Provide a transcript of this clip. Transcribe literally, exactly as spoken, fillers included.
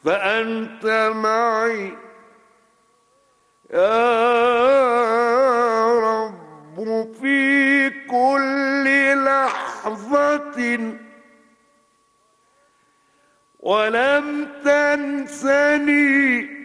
فأنت معي يا رب في كل لحظة، ولم تنسني